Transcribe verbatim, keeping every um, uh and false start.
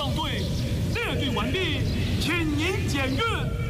上队列队完毕，请您检阅。